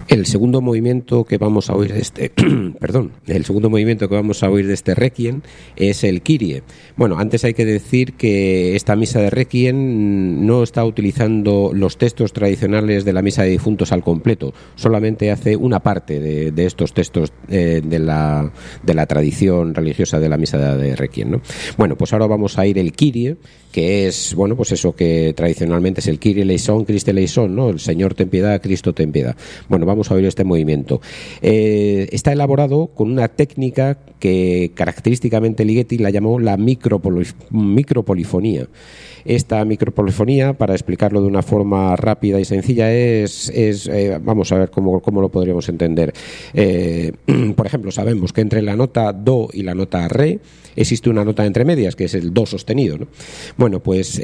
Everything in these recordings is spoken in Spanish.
El segundo movimiento que vamos a oír de este el segundo movimiento que vamos a oír de este Requiem es el Kyrie. Bueno, antes hay que decir que esta misa de Requiem no está utilizando los textos tradicionales de la misa de difuntos al completo, solamente hace una parte de estos textos de la tradición religiosa de la misa de Requiem, ¿no? Bueno, pues ahora vamos a oír el Kyrie, que es, bueno, pues eso que tradicionalmente es el Kyrie eleison, Christe eleison, ¿no? El Señor ten piedad, Cristo ten piedad. Bueno, vamos a oír este movimiento. Está elaborado con una técnica que característicamente Ligeti la llamó la micropolifonía. Esta micropolifonía, para explicarlo de una forma rápida y sencilla, vamos a ver cómo lo podríamos entender. Por ejemplo, sabemos que entre la nota do y la nota re existe una nota entre medias, que es el do sostenido, ¿no? Bueno, pues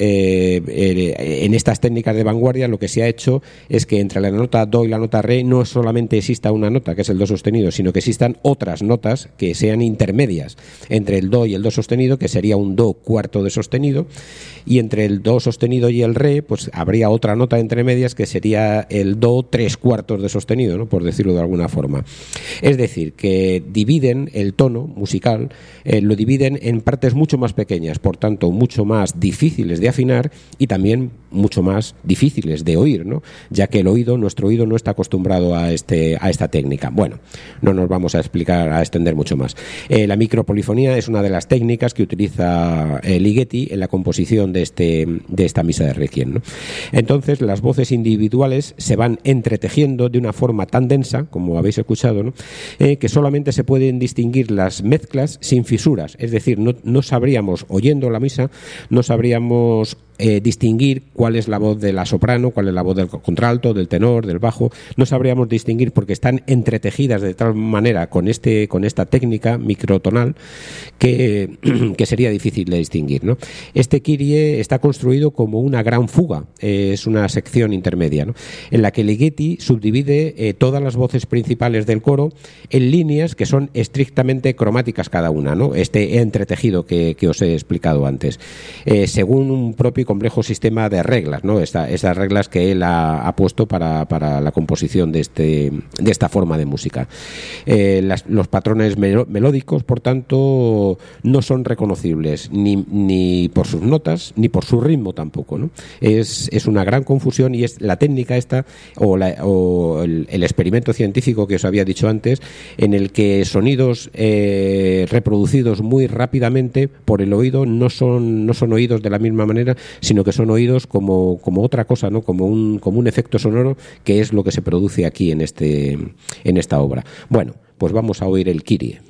en estas técnicas de vanguardia lo que se ha hecho es que entre la nota do y la nota re no solamente exista una nota, que es el do sostenido, sino que existan otras notas que sean intermedias entre el do y el do sostenido, que sería un do cuarto de sostenido, y entre el do sostenido y el re, pues habría otra nota entre medias que sería el do tres cuartos de sostenido, ¿no? Por decirlo de alguna forma. Es decir, que dividen el tono musical, lo dividen en partes mucho más pequeñas, por tanto mucho más difíciles de afinar y también mucho más difíciles de oír, ¿no? Ya que nuestro oído no está acostumbrado a esta técnica. Bueno, no nos vamos a extender mucho más. La micropolifonía es una de las técnicas que utiliza Ligeti en la composición de esta misa de Requiem, ¿no? Entonces las voces individuales se van entretejiendo de una forma tan densa, como habéis escuchado, ¿no? Que solamente se pueden distinguir las mezclas sin fisuras, es decir, no sabríamos, oyendo la misa, no sabríamos distinguir cuál es la voz de la soprano, cuál es la voz del contralto, del tenor, del bajo. No sabríamos distinguir porque están entretejidas de tal manera con esta técnica microtonal que sería difícil de distinguir, ¿no? Este Kyrie está construido como una gran fuga, es una sección intermedia, ¿no? En la que Ligeti subdivide todas las voces principales del coro en líneas que son estrictamente cromáticas cada una, ¿no? Este entretejido que os he explicado antes, según un propio complejo sistema de reglas, ¿no? Esas reglas que él ha puesto para la composición de esta forma de música. Los patrones melódicos, por tanto, no son reconocibles ni por sus notas ni por su ritmo tampoco, ¿no? Es una gran confusión y es la técnica esta o el experimento científico que os había dicho antes, en el que sonidos reproducidos muy rápidamente por el oído no son oídos de la misma manera, sino que son oídos como otra cosa, ¿no? Como un efecto sonoro, que es lo que se produce aquí en esta obra. Bueno, pues vamos a oír el Kyrie.